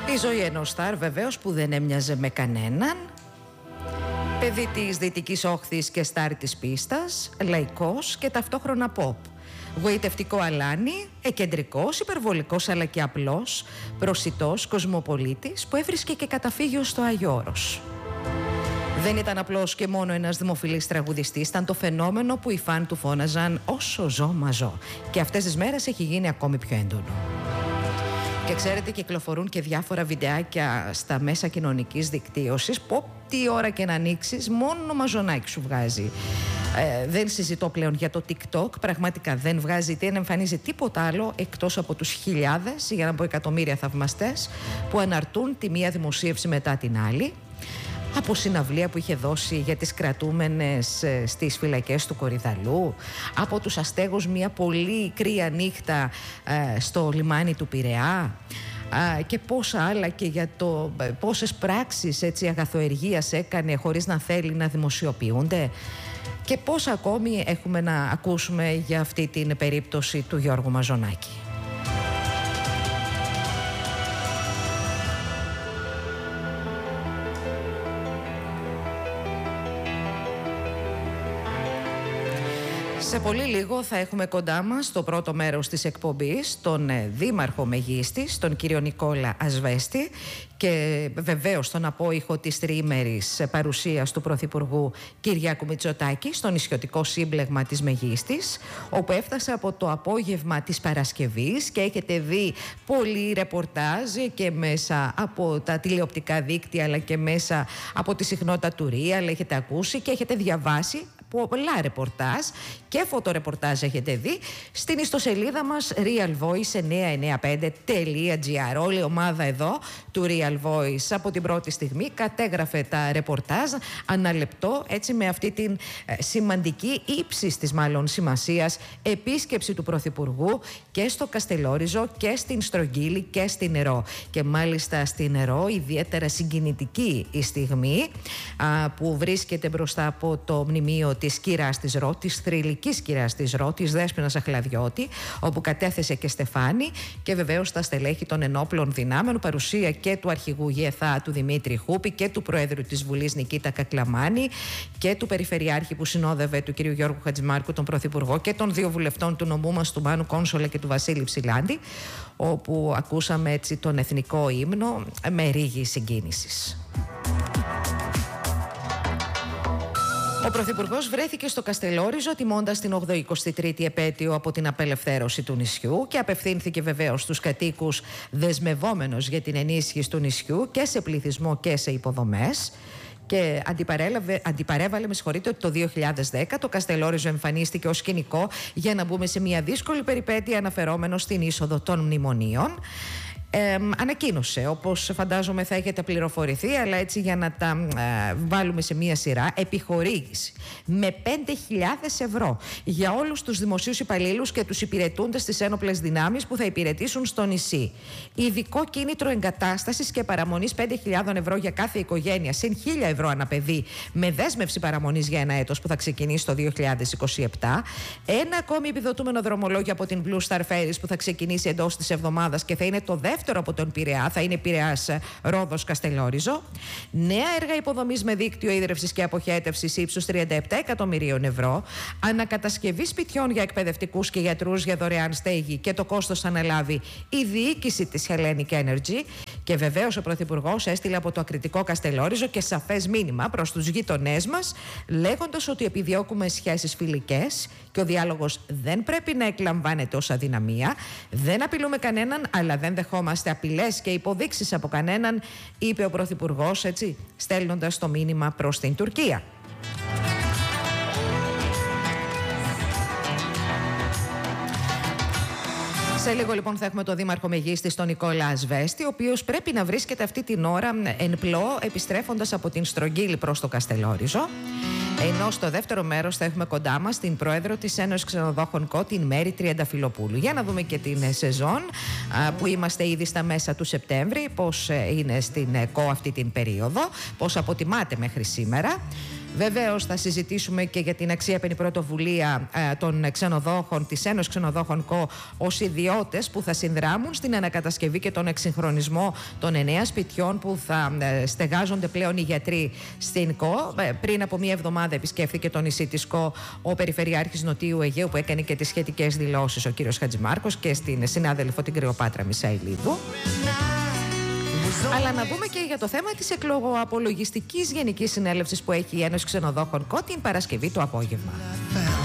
Η ζωή ενός στάρ βεβαίως που δεν έμοιαζε με κανέναν. Παιδί της Δυτικής Όχθης και στάρ της πίστας, λαϊκός και ταυτόχρονα pop. Γοητευτικό αλάνι, εκεντρικός, υπερβολικός αλλά και απλός, προσιτός, κοσμοπολίτης που έβρισκε και καταφύγιο στο Άγιο Όρος. Δεν ήταν απλώς και μόνο ένας δημοφιλής τραγουδιστής, ήταν το φαινόμενο που οι φαν του φώναζαν «Όσο ζω, μα ζω». Και αυτές τις μέρες έχει γίνει ακόμη πιο έντονο. Και ξέρετε, κυκλοφορούν και διάφορα βιντεάκια στα μέσα κοινωνικής δικτύωσης που τι ώρα και να ανοίξεις, μόνο μαζονάκι σου βγάζει. Δεν συζητώ πλέον για το TikTok, πραγματικά δεν βγάζει, δεν εμφανίζει τίποτα άλλο εκτός από τους χιλιάδες, για να πω εκατομμύρια θαυμαστές, που αναρτούν τη μία δημοσίευση μετά την άλλη. Από συναυλία που είχε δώσει για τις κρατούμενες στις φυλακές του Κορυδαλού, από τους αστέγους μια πολύ κρύα νύχτα στο λιμάνι του Πειραιά, και πόσα άλλα, και για το πόσες πράξεις αγαθοεργίας έκανε χωρίς να θέλει να δημοσιοποιούνται, και πόσα ακόμη έχουμε να ακούσουμε για αυτή την περίπτωση του Γιώργου Μαζονάκη. Σε πολύ λίγο θα έχουμε κοντά μας στο πρώτο μέρος της εκπομπής τον Δήμαρχο Μεγίστης, τον κύριο Νικόλα Ασβέστη, και βεβαίως τον απόϊχο της τριήμερης παρουσίας του Πρωθυπουργού Κυριάκου Μητσοτάκη στο νησιωτικό σύμπλεγμα της Μεγίστης, όπου έφτασε από το απόγευμα της Παρασκευής και έχετε δει πολλοί ρεπορτάζ και μέσα από τα τηλεοπτικά δίκτυα αλλά και μέσα από τη συχνότητα του Real έχετε ακούσει και έχετε διαβάσει πολλά ρεπορτάζ και φωτορεπορτάζ έχετε δει στην ιστοσελίδα μας realvoice995.gr. Όλη η ομάδα εδώ του Real Voice από την πρώτη στιγμή κατέγραφε τα ρεπορτάζ αναλεπτό, έτσι, με αυτή την σημαντική, ύψης της μάλλον σημασίας επίσκεψη του Πρωθυπουργού και στο Καστελόριζο και στην Στρογγύλη και στην Νερό. Και μάλιστα στην Νερό ιδιαίτερα συγκινητική η στιγμή που βρίσκεται μπροστά από το μνημείο της κυράς της Ρο, της θρυλικής κυράς της Ρο, της Δέσποινας Αχλαδιώτη, όπου κατέθεσε και στεφάνι, και βεβαίως τα στελέχη των ενόπλων δυνάμεων, παρουσία και του αρχηγού ΓΕΘΑ του Δημήτρη Χούπη και του Προέδρου της Βουλής Νικήτα Κακλαμάνη και του Περιφερειάρχη που συνόδευε του κ. Γιώργου Χατζημάρκου, τον Πρωθυπουργό, και των δύο βουλευτών του νομού μας, του Μάνου Κόνσολα και του Βασίλη Ψηλάντη, όπου ακούσαμε έτσι τον εθνικό ύμνο με ρίγη συγκίνησης. Ο Πρωθυπουργός βρέθηκε στο Καστελόριζο τιμώντας την 83η επέτειο από την απελευθέρωση του νησιού και απευθύνθηκε βεβαίως στους κατοίκους δεσμευόμενος για την ενίσχυση του νησιού και σε πληθυσμό και σε υποδομές. Και αντιπαρέβαλε, ότι το 2010 το Καστελόριζο εμφανίστηκε ως σκηνικό για να μπούμε σε μια δύσκολη περιπέτεια αναφερόμενο στην είσοδο των μνημονίων. Ανακοίνωσε, όπως φαντάζομαι θα έχετε πληροφορηθεί, αλλά έτσι για να τα βάλουμε σε μία σειρά, επιχορήγηση με 5.000 ευρώ για όλους τους δημοσίους υπαλλήλους και τους υπηρετούντες στις ένοπλες δυνάμεις που θα υπηρετήσουν στο νησί. Ειδικό κίνητρο εγκατάστασης και παραμονής 5.000 ευρώ για κάθε οικογένεια, συν 1.000 ευρώ ανά παιδί, με δέσμευση παραμονής για ένα έτος που θα ξεκινήσει το 2027. Ένα ακόμη επιδοτούμενο δρομολόγιο από την Blue Star Ferries που θα ξεκινήσει εντός της εβδομάδας και θα είναι το δεύτερο από τον Πειραιά, θα είναι Πειραιάς Ρόδος Καστελόριζο. Νέα έργα υποδομής με δίκτυο ίδρευσης και αποχέτευσης ύψους 37 εκατομμυρίων ευρώ. Ανακατασκευή σπιτιών για εκπαιδευτικούς και γιατρούς για δωρεάν στέγη και το κόστος αναλάβει η διοίκηση της Hellenic Energy. Και βεβαίως ο Πρωθυπουργός έστειλε από το ακριτικό Καστελόριζο και σαφές μήνυμα προς τους γείτονές μας, λέγοντας ότι επιδιώκουμε σχέσεις φιλικές και ο διάλογος δεν πρέπει να εκλαμβάνεται ως αδυναμία. Δεν απειλούμε κανέναν, αλλά δεν δεχόμαστε απειλές και υποδείξεις από κανέναν, είπε ο Πρωθυπουργός, έτσι, στέλνοντας το μήνυμα προς την Τουρκία. Σε λίγο λοιπόν θα έχουμε τον Δήμαρχο Μεγίστης, τον Νικόλα Ασβέστη, ο οποίος πρέπει να βρίσκεται αυτή την ώρα εν πλώ επιστρέφοντας από την Στρογγύλη προς το Καστελόριζο. Ενώ στο δεύτερο μέρος θα έχουμε κοντά μας την πρόεδρο της Ένωσης Ξενοδόχων ΚΟ, την Μέρη Τριανταφυλοπούλου. Για να δούμε και την σεζόν που είμαστε ήδη στα μέσα του Σεπτέμβρη, πώς είναι στην ΚΟ αυτή την περίοδο, πώς αποτιμάται μέχρι σήμερα. Βεβαίως θα συζητήσουμε και για την αξιέπαινη πρωτοβουλία των ξενοδόχων, της Ένωσης Ξενοδόχων ΚΟ, ως ιδιώτες που θα συνδράμουν στην ανακατασκευή και τον εξυγχρονισμό των 9 σπιτιών που θα στεγάζονται πλέον οι γιατροί στην ΚΟ. Πριν από μία εβδομάδα επισκέφθηκε το νησί της ΚΟ ο Περιφερειάρχης Νοτιού Αιγαίου, που έκανε και τις σχετικές δηλώσεις, ο κύριος Χατζημάρκος, και στην συνάδελφο την Κρεοπάτρα Μισαηλίδου. Αλλά να δούμε και για το θέμα της εκλογοαπολογιστικής Γενικής Συνέλευσης που έχει η Ένωση Ξενοδόχων ΚΟ την Παρασκευή το απόγευμα.